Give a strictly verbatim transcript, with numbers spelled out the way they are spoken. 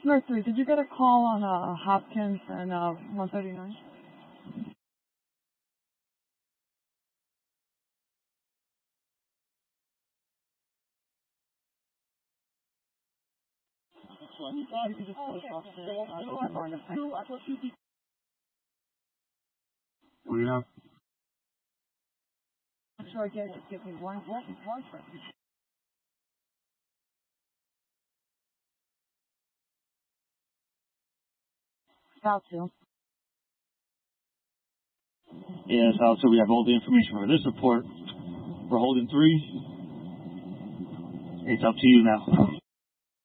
Mercury, did you get a call on uh, Hopkins and uh, one thirty-nine? We have. I'm sure I get it. Give me one, one, one second. South two. Yeah, South two. We have all the information for this report. We're holding three. It's up to you now.